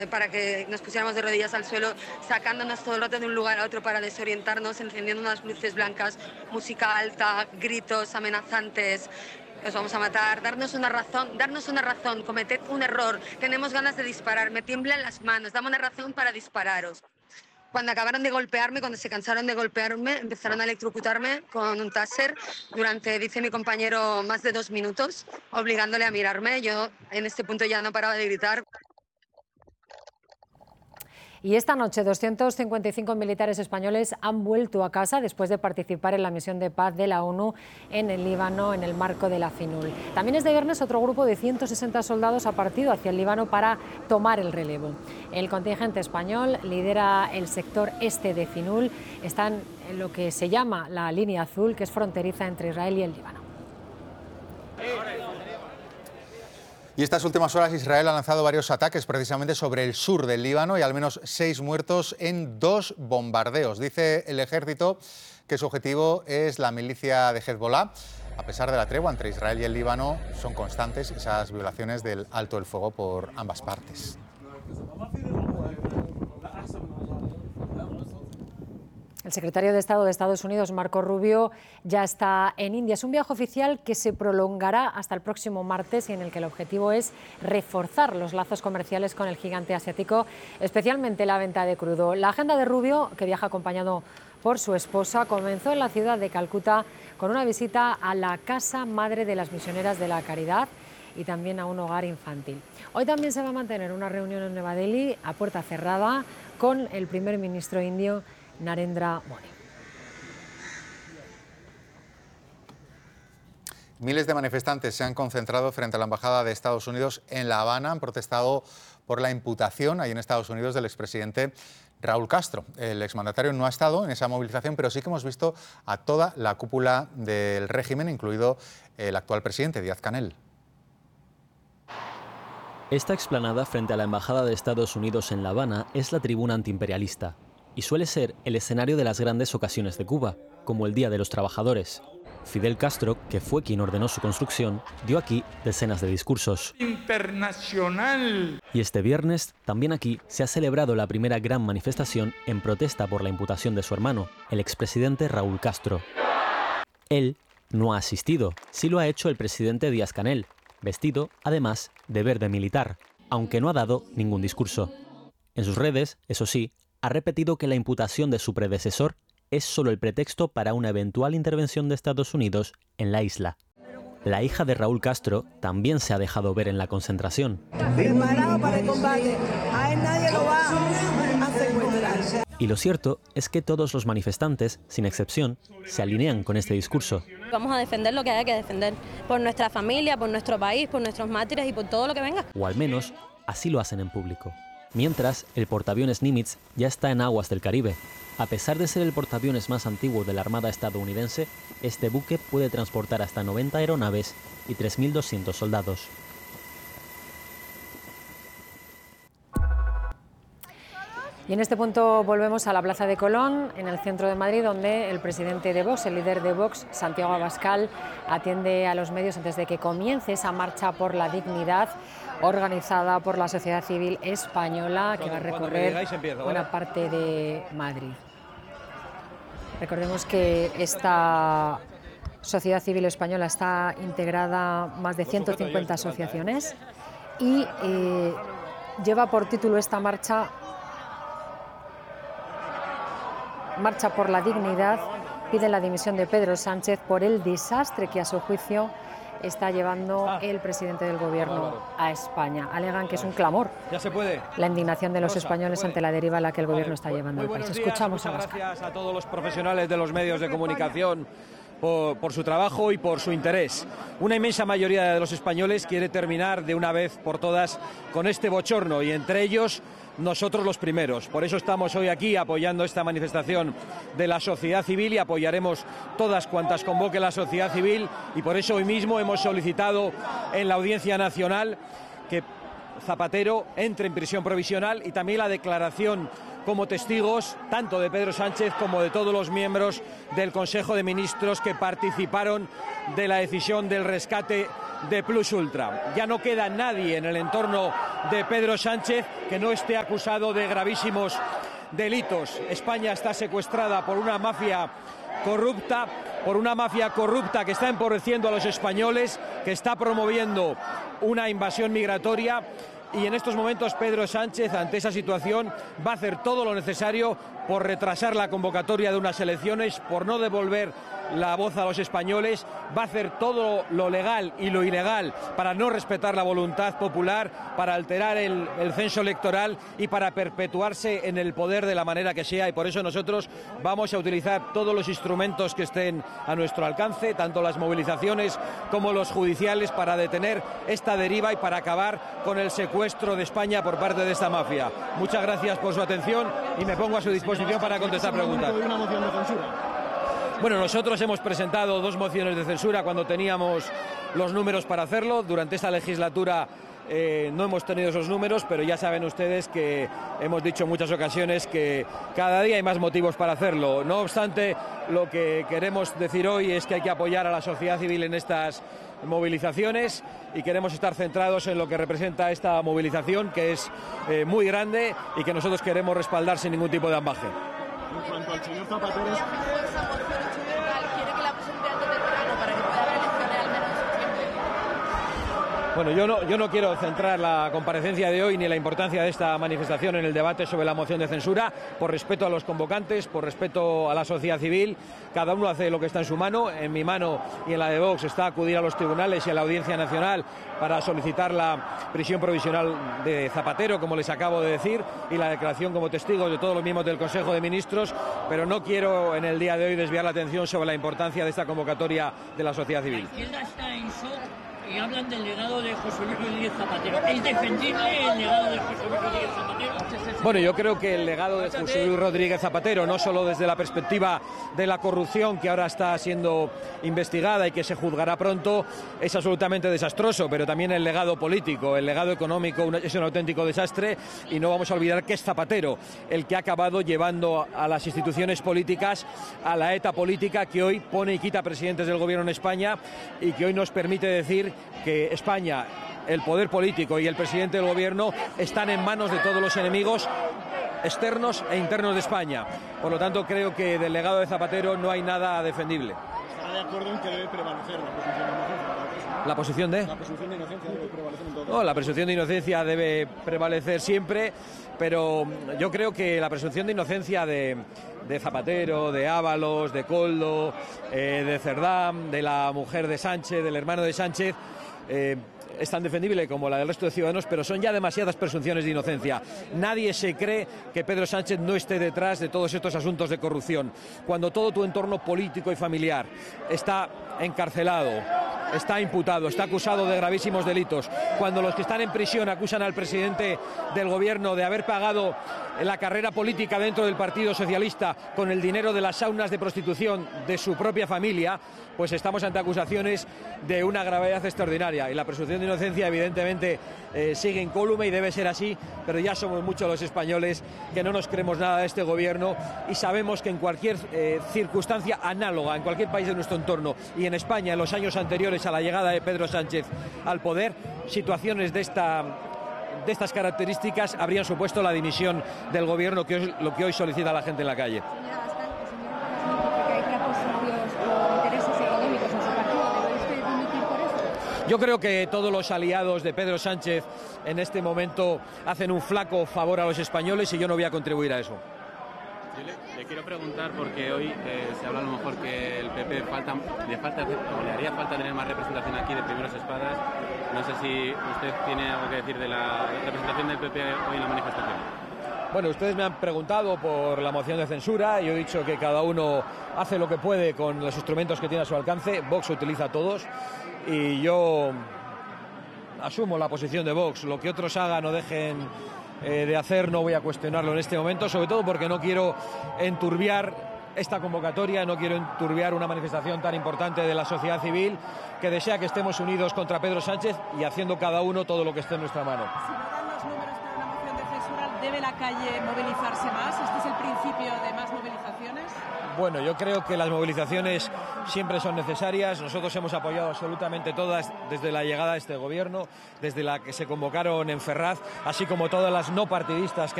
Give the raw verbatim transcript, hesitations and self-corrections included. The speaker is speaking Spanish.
para que nos pusiéramos de rodillas al suelo, sacándonos todo el rato de un lugar a otro para desorientarnos, encendiendo unas luces blancas, música alta, gritos amenazantes. Os vamos a matar, darnos una razón, darnos una razón, cometed un error, tenemos ganas de disparar, me tiemblan las manos, dame una razón para dispararos. Cuando acabaron de golpearme, cuando se cansaron de golpearme, empezaron a electrocutarme con un taser durante, dice mi compañero, más de dos minutos, obligándole a mirarme. Yo en este punto ya no paraba de gritar. Y esta noche doscientos cincuenta y cinco militares españoles han vuelto a casa después de participar en la misión de paz de la ONU en el Líbano en el marco de la FINUL. También este viernes otro grupo de ciento sesenta soldados ha partido hacia el Líbano para tomar el relevo. El contingente español lidera el sector este de FINUL. Están en lo que se llama la línea azul, que es fronteriza entre Israel y el Líbano. Y estas últimas horas Israel ha lanzado varios ataques precisamente sobre el sur del Líbano y al menos seis muertos en dos bombardeos. Dice el ejército que su objetivo es la milicia de Hezbollah. A pesar de la tregua entre Israel y el Líbano, son constantes esas violaciones del alto el fuego por ambas partes. El secretario de Estado de Estados Unidos, Marco Rubio, ya está en India. Es un viaje oficial que se prolongará hasta el próximo martes y en el que el objetivo es reforzar los lazos comerciales con el gigante asiático, especialmente la venta de crudo. La agenda de Rubio, que viaja acompañado por su esposa, comenzó en la ciudad de Calcuta con una visita a la Casa Madre de las Misioneras de la Caridad y también a un hogar infantil. Hoy también se va a mantener una reunión en Nueva Delhi a puerta cerrada con el primer ministro indio, Narendra Modi. Miles de manifestantes se han concentrado frente a la Embajada de Estados Unidos en La Habana. Han protestado por la imputación ahí en Estados Unidos del expresidente Raúl Castro. El exmandatario no ha estado en esa movilización, pero sí que hemos visto a toda la cúpula del régimen, incluido el actual presidente, Díaz-Canel. Esta explanada frente a la Embajada de Estados Unidos en La Habana es la tribuna antiimperialista y suele ser el escenario de las grandes ocasiones de Cuba, como el Día de los Trabajadores. Fidel Castro, que fue quien ordenó su construcción, dio aquí decenas de discursos. Internacional. Y este viernes, también aquí, se ha celebrado la primera gran manifestación en protesta por la imputación de su hermano, el expresidente Raúl Castro. Él no ha asistido, sí lo ha hecho el presidente Díaz-Canel, vestido, además, de verde militar, aunque no ha dado ningún discurso. En sus redes, eso sí, ha repetido que la imputación de su predecesor es solo el pretexto para una eventual intervención de Estados Unidos en la isla. La hija de Raúl Castro también se ha dejado ver en la concentración. Preparado para el combate, a él nadie lo va a secuestrar. Y lo cierto es que todos los manifestantes, sin excepción, se alinean con este discurso. Vamos a defender lo que haya que defender, por nuestra familia, por nuestro país, por nuestros mártires y por todo lo que venga. O al menos, así lo hacen en público. Mientras, el portaaviones Nimitz ya está en aguas del Caribe. A pesar de ser el portaaviones más antiguo de la Armada estadounidense, este buque puede transportar hasta noventa aeronaves y tres mil doscientos soldados. Y en este punto volvemos a la Plaza de Colón, en el centro de Madrid, donde el presidente de Vox, el líder de Vox, Santiago Abascal, atiende a los medios antes de que comience esa marcha por la dignidad organizada por la sociedad civil española, que va a recorrer buena parte de Madrid. Recordemos que esta sociedad civil española está integrada más de ciento cincuenta asociaciones y eh, lleva por título esta marcha Marcha por la Dignidad. Piden la dimisión de Pedro Sánchez por el desastre que a su juicio está llevando el presidente del gobierno a España. Alegan que es un clamor ya se puede. la indignación de los españoles ante la deriva a la que el gobierno está Vale, llevando al país. días, Escuchamos a muchas Abascal. gracias a todos los profesionales de los medios de comunicación por, por su trabajo y por su interés. Una inmensa mayoría de los españoles quiere terminar de una vez por todas con este bochorno y entre ellos nosotros los primeros. Por eso estamos hoy aquí apoyando esta manifestación de la sociedad civil y apoyaremos todas cuantas convoque la sociedad civil y por eso hoy mismo hemos solicitado en la Audiencia Nacional que Zapatero entre en prisión provisional y también la declaración como testigos tanto de Pedro Sánchez como de todos los miembros del Consejo de Ministros que participaron de la decisión del rescate de Plus Ultra. Ya no queda nadie en el entorno de Pedro Sánchez que no esté acusado de gravísimos delitos. España está secuestrada por una mafia corrupta, por una mafia corrupta que está empobreciendo a los españoles, que está promoviendo una invasión migratoria. Y en estos momentos Pedro Sánchez, ante esa situación, va a hacer todo lo necesario por retrasar la convocatoria de unas elecciones, por no devolver la voz a los españoles, va a hacer todo lo legal y lo ilegal para no respetar la voluntad popular, para alterar el, el censo electoral y para perpetuarse en el poder de la manera que sea. Y por eso nosotros vamos a utilizar todos los instrumentos que estén a nuestro alcance, tanto las movilizaciones como los judiciales, para detener esta deriva y para acabar con el secuestro de España por parte de esta mafia. Muchas gracias por su atención y me pongo a su disposición para contestar preguntas. Bueno, nosotros hemos presentado dos mociones de censura cuando teníamos los números para hacerlo. Durante esta legislatura eh, no hemos tenido esos números, pero ya saben ustedes que hemos dicho en muchas ocasiones que cada día hay más motivos para hacerlo. No obstante, lo que queremos decir hoy es que hay que apoyar a la sociedad civil en estas movilizaciones y queremos estar centrados en lo que representa esta movilización, que es eh, muy grande y que nosotros queremos respaldar sin ningún tipo de ambaje. En cuanto al señor Zapatero, Bueno, yo no, yo no quiero centrar la comparecencia de hoy ni la importancia de esta manifestación en el debate sobre la moción de censura, por respeto a los convocantes, por respeto a la sociedad civil. Cada uno hace lo que está en su mano. En mi mano y en la de Vox está acudir a los tribunales y a la Audiencia Nacional para solicitar la prisión provisional de Zapatero, como les acabo de decir, y la declaración como testigos de todos los miembros del Consejo de Ministros, pero no quiero en el día de hoy desviar la atención sobre la importancia de esta convocatoria de la sociedad civil. La izquierda está en shock y hablan del legado de José Luis Rodríguez Zapatero. ¿Es defendible el legado de José Luis Rodríguez Zapatero? Bueno, yo creo que el legado de José Luis Rodríguez Zapatero, no solo desde la perspectiva de la corrupción que ahora está siendo investigada y que se juzgará pronto, es absolutamente desastroso, pero también el legado político, el legado económico es un auténtico desastre, y no vamos a olvidar que es Zapatero el que ha acabado llevando a las instituciones políticas a la ETA política que hoy pone y quita presidentes del gobierno en España y que hoy nos permite decir que España, el poder político y el presidente del gobierno están en manos de todos los enemigos externos e internos de España. Por lo tanto, creo que del legado de Zapatero no hay nada defendible. ¿Estará de acuerdo en que debe prevalecer la presunción de inocencia? ¿La posición de? La presunción de inocencia debe prevalecer en todo caso. No, la presunción de inocencia debe prevalecer siempre, pero yo creo que la presunción de inocencia de, de Zapatero, de Ábalos, de Koldo, eh, de Cerdán, de la mujer de Sánchez, del hermano de Sánchez, eh, es tan defendible como la del resto de ciudadanos, pero son ya demasiadas presunciones de inocencia. Nadie se cree que Pedro Sánchez no esté detrás de todos estos asuntos de corrupción. Cuando todo tu entorno político y familiar está encarcelado, está imputado, está acusado de gravísimos delitos, cuando los que están en prisión acusan al presidente del gobierno de haber pagado la carrera política dentro del Partido Socialista con el dinero de las saunas de prostitución de su propia familia, pues estamos ante acusaciones de una gravedad extraordinaria, y la presunción de inocencia evidentemente eh, sigue incólume y debe ser así, pero ya somos muchos los españoles que no nos creemos nada de este gobierno y sabemos que en cualquier eh, circunstancia análoga, en cualquier país de nuestro entorno y en España en los años anteriores a la llegada de Pedro Sánchez al poder, situaciones de esta de estas características habrían supuesto la dimisión del gobierno, que es lo que hoy solicita la gente en la calle. Yo creo que todos los aliados de Pedro Sánchez en este momento hacen un flaco favor a los españoles y yo no voy a contribuir a eso. Yo le, le quiero preguntar, porque hoy eh, se habla a lo mejor que el P P falta, le, falta, o le haría falta tener más representación aquí de primeros espadas. No sé si usted tiene algo que decir de la representación del P P hoy en la manifestación. Bueno, ustedes me han preguntado por la moción de censura y yo he dicho que cada uno hace lo que puede con los instrumentos que tiene a su alcance. Vox utiliza todos y yo asumo la posición de Vox. Lo que otros hagan o dejen eh, de hacer no voy a cuestionarlo en este momento, sobre todo porque no quiero enturbiar esta convocatoria, no quiero enturbiar una manifestación tan importante de la sociedad civil que desea que estemos unidos contra Pedro Sánchez y haciendo cada uno todo lo que esté en nuestra mano. Si no dan los números para una moción de censura, ¿debe la calle movilizarse más? ¿Este es el principio de más movilizaciones? Bueno, yo creo que las movilizaciones siempre son necesarias. Nosotros hemos apoyado absolutamente todas desde la llegada de este gobierno, desde la que se convocaron en Ferraz, así como todas las no partidistas que